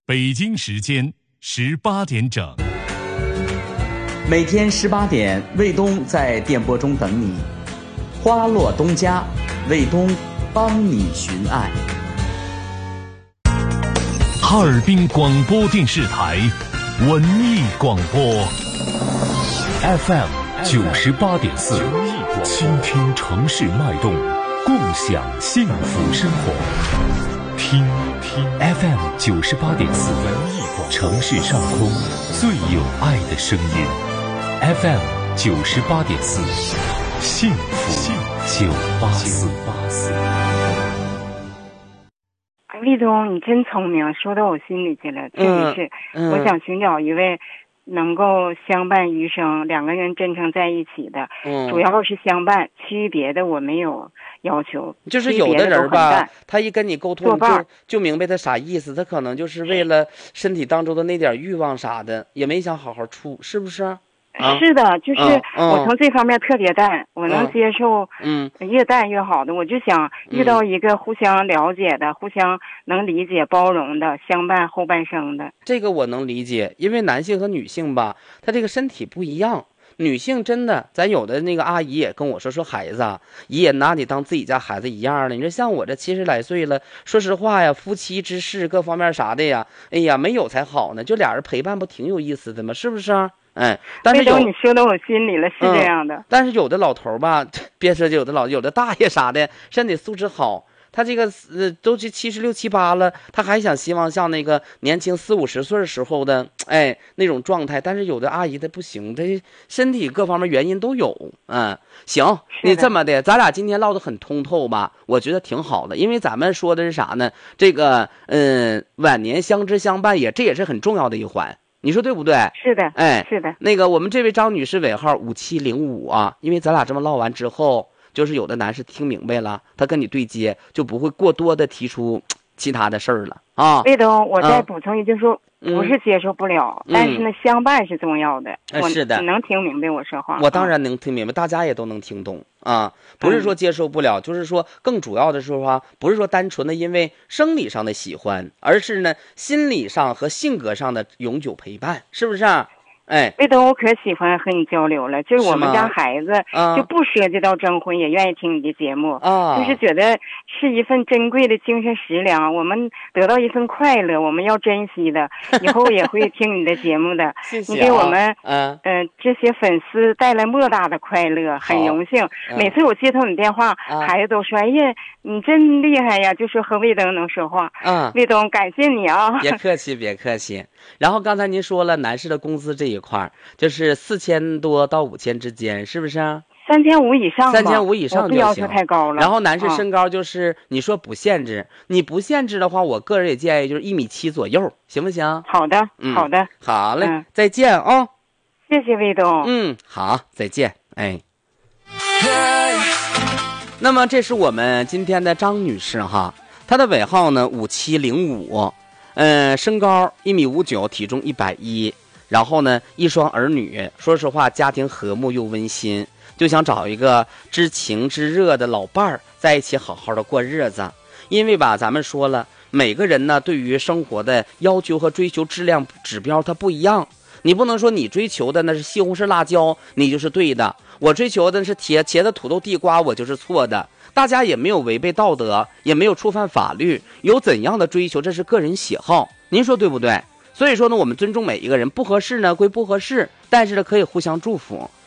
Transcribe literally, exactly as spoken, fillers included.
北京时间十八点整， 每天十八点，卫东在电波中等你。花落东家，卫东帮你寻爱。 哈尔滨广播电视台文艺广播 F M 九十八点四，倾听城市脉动，共享幸福生活。听听 F M 九十八点四，文艺广播，城市上空最有爱的声音。F M 九十八点四，幸福九八四。 立冬，你真聪明，说到我心里去了。这也是、嗯嗯、我想寻找一位能够相伴余生，两个人真诚在一起的。嗯，主要是相伴，区别的我没有要求。 就是有的人吧，他一跟你沟通就就明白他啥意思，他可能就是为了身体当中的那点欲望啥的，也没想好好处，是不是？ 啊、是的，就是我从这方面特别淡、嗯、我能接受嗯越淡越好的、嗯、我就想遇到一个互相了解的、嗯、互相能理解包容的，相伴后半生的。 这个我能理解，因为男性和女性吧，他这个身体不一样。女性真的，咱有的那个阿姨也跟我说，说孩子啊，姨也拿你当自己家孩子一样的。你说像我这七十来岁了，说实话呀，夫妻之事各方面啥的呀，哎呀，没有才好呢，就俩人陪伴不挺有意思的吗？是不是啊？哎，但是有你说到我心里了，是这样的、嗯。 但是有的老头吧，别说有的老有的大爷啥的，身体素质好，他这个呃都是七十六七八了，他还想希望像那个年轻四五十岁时候的哎那种状态。但是有的阿姨她不行，这身体各方面原因都有。嗯，行，你这么的，咱俩今天唠得很通透吧？我觉得挺好的，因为咱们说的是啥呢？这个嗯，晚年相知相伴也这也是很重要的一环。你说对不对？ 是的， 哎， 是的。 那个我们这位张女士尾号五七零五啊，因为咱俩这么唠完之后，就是有的男士听明白了，他跟你对接就不会过多的提出其他的事儿了啊。 魏东，我再补充一句，就是说、嗯、不是接受不了、嗯，但是呢，相伴是重要的。 嗯、是的， 你能听明白我说话？ 我当然能听明白，大家也都能听懂啊。不是说接受不了、嗯，就是说更主要的说话，不是说单纯的因为生理上的喜欢，而是呢心理上和性格上的永久陪伴，是不是啊？哎， 魏东，我可喜欢和你交流了。就是我们家孩子就不涉及到征婚，也愿意听你的节目啊，就是觉得是一份珍贵的精神食粮，我们得到一份快乐，我们要珍惜的，以后也会听你的节目的。 谢谢、啊， 你给我们嗯、呃、这些粉丝带来莫大的快乐，很荣幸。嗯、每次我接通你电话，啊、孩子都说：“哎呀，你真厉害呀！”就说和魏东能说话。嗯，魏东，感谢你啊！ 别客气，别客气。然后刚才您说了，男士的工资这一块就是四千多到五千之间，是不是？ 三千五以上吧， 三千五以上就行， 不要求太高了。 然后男士身高就是、嗯、你说不限制，你不限制的话，我个人也建议就是一米七左右，行不行？ 好的，嗯、好的， 好嘞， 嗯、 再见啊、哦！ 谢谢魏东。 嗯，好，再见，哎。那么这是我们今天的张女士哈，她的尾号呢五七零五。嗯，身高一米五九，体重一百一，然后呢，一双儿女。说实话，家庭和睦又温馨，就想找一个知情知热的老伴儿，在一起好好的过日子。因为吧，咱们说了，每个人呢，对于生活的要求和追求质量指标它不一样。你不能说你追求的那是西红柿辣椒，你就是对的；我追求的是茄茄子土豆地瓜，我就是错的。大家也没有违背道德，也没有触犯法律，有怎样的追求，这是个人喜好，您说对不对？所以说呢，我们尊重每一个人，不合适呢归不合适，但是呢可以互相祝福。